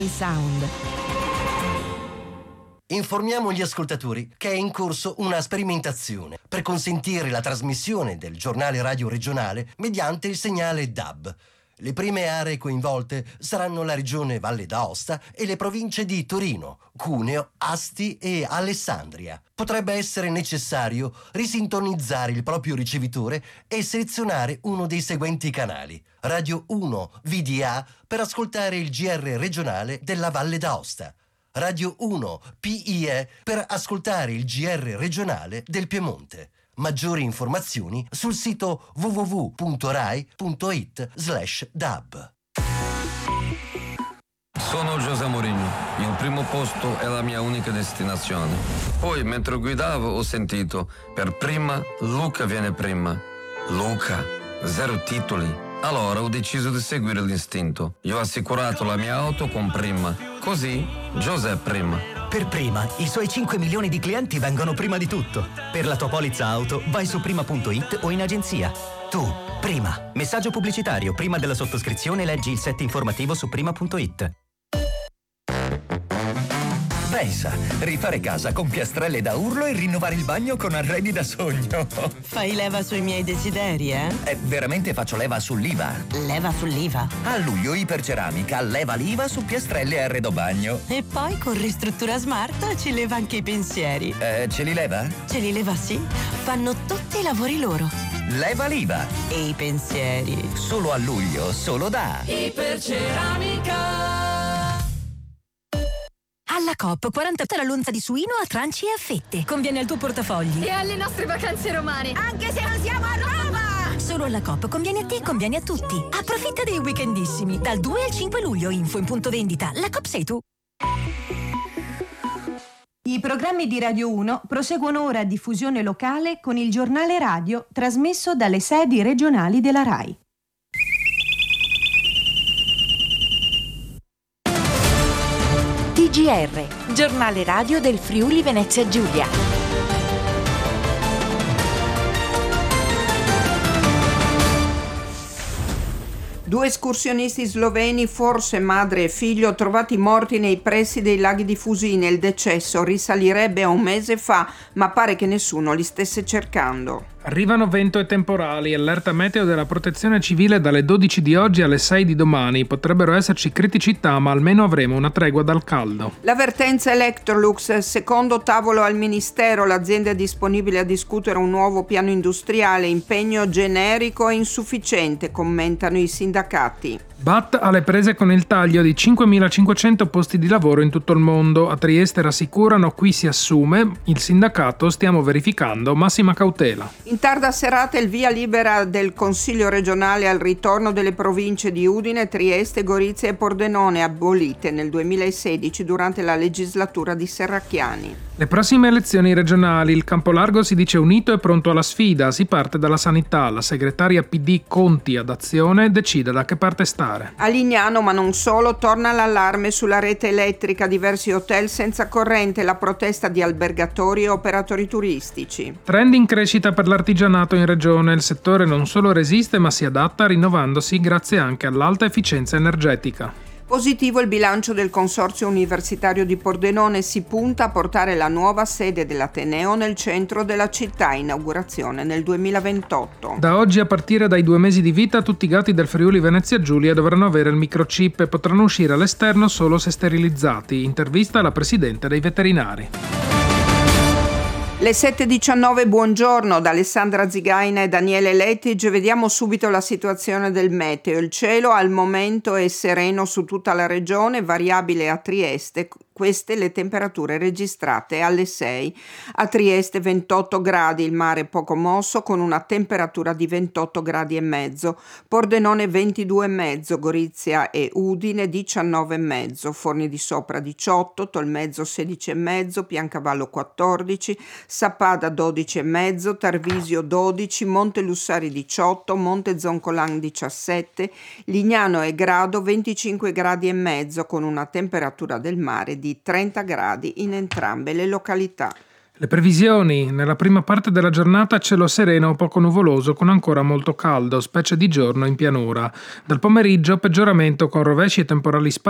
Sound. Informiamo gli ascoltatori che è in corso una sperimentazione per consentire la trasmissione del giornale radio regionale mediante il segnale DAB. Le prime aree coinvolte saranno la regione Valle d'Aosta e le province di Torino, Cuneo, Asti e Alessandria. Potrebbe essere necessario risintonizzare il proprio ricevitore e selezionare uno dei seguenti canali: Radio 1 VDA per ascoltare il GR regionale della Valle d'Aosta, Radio 1 PIE per ascoltare il GR regionale del Piemonte. Maggiori informazioni sul sito www.rai.it/dab. Sono José Mourinho. Il primo posto è la mia unica destinazione. Poi, mentre guidavo, ho sentito: per prima, Luca viene prima. Luca, 0 titoli. Allora ho deciso di seguire l'istinto. Io ho assicurato la mia auto con Prima. Così, José prima. Per Prima, i suoi 5 milioni di clienti vengono prima di tutto. Per la tua polizza auto, vai su prima.it o in agenzia. Tu, Prima. Messaggio pubblicitario. Prima della sottoscrizione leggi il set informativo su prima.it. Pensa, rifare casa con piastrelle da urlo e rinnovare il bagno con arredi da sogno. Fai leva sui miei desideri, eh? Veramente faccio leva sull'IVA. Leva sull'IVA. A luglio Iperceramica leva l'IVA su piastrelle e arredo bagno. E poi con Ristruttura Smart ci leva anche i pensieri. Ce li leva? Ce li leva, sì. Fanno tutti i lavori loro. Leva l'IVA. E i pensieri. Solo a luglio, solo da Iperceramica. Alla Coop 48 la lonza di suino a tranci e a fette. Conviene al tuo portafogli. E alle nostre vacanze romane. Anche se non siamo a Roma! Solo alla Coop conviene a te e conviene a tutti. Approfitta dei weekendissimi. Dal 2 al 5 luglio, info in punto vendita. La Coop sei tu. I programmi di Radio 1 proseguono ora a diffusione locale con il giornale radio trasmesso dalle sedi regionali della RAI. TGR, giornale radio del Friuli Venezia Giulia. Due escursionisti sloveni, forse madre e figlio, trovati morti nei pressi dei laghi di Fusina. Il decesso risalirebbe a un mese fa, ma pare che nessuno li stesse cercando. Arrivano vento e temporali, allerta meteo della protezione civile dalle 12 di oggi alle 6 di domani. Potrebbero esserci criticità, ma almeno avremo una tregua dal caldo. L'avvertenza Electrolux, secondo tavolo al Ministero, l'azienda è disponibile a discutere un nuovo piano industriale, impegno generico e insufficiente, commentano i sindacati. BAT alle prese con il taglio di 5.500 posti di lavoro in tutto il mondo. A Trieste rassicurano, qui si assume. Il sindacato: stiamo verificando, massima cautela. In tarda serata il via libera del Consiglio regionale al ritorno delle province di Udine, Trieste, Gorizia e Pordenone, abolite nel 2016 durante la legislatura di Serracchiani. Le prossime elezioni regionali, il Campolargo si dice unito e pronto alla sfida. Si parte dalla sanità. La segretaria PD Conti ad Azione decide da che parte stare. A Lignano, ma non solo, torna l'allarme sulla rete elettrica. Diversi hotel senza corrente, la protesta di albergatori e operatori turistici. Trend in crescita per l'artigianato in regione. Il settore non solo resiste ma si adatta, rinnovandosi grazie anche all'alta efficienza energetica. Positivo il bilancio del Consorzio Universitario di Pordenone, si punta a portare la nuova sede dell'Ateneo nel centro della città, inaugurazione nel 2028. Da oggi, a partire dai 2 mesi di vita, tutti i gatti del Friuli Venezia Giulia dovranno avere il microchip e potranno uscire all'esterno solo se sterilizzati. Intervista alla presidente dei veterinari. Le 7:19, buongiorno da Alessandra Zigaina e Daniele Lettige. Vediamo subito la situazione del meteo. Il cielo al momento è sereno su tutta la regione, variabile a Trieste. Queste le temperature registrate alle 6. A Trieste 28 gradi, il mare poco mosso con una temperatura di 28 gradi e mezzo. Pordenone 22,5, Gorizia e Udine 19,5, Forni di Sopra 18, Tolmezzo 16,5, Piancavallo 14, Sappada 12,5, Tarvisio 12, Monte Lussari 18, Monte Zoncolan 17, Lignano e Grado 25 gradi e mezzo con una temperatura del mare di 30 gradi in entrambe le località. Le previsioni: nella prima parte della giornata cielo sereno o poco nuvoloso con ancora molto caldo, specie di giorno in pianura. Dal pomeriggio peggioramento con rovesci e temporali